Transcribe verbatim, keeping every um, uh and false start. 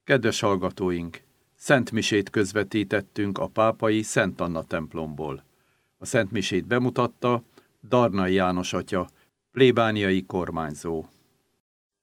Kedves hallgatóink! Szent misét közvetítettünk a pápai Szent Anna templomból. A Szent misét bemutatta Darnai János atya, plébániai kormányzó.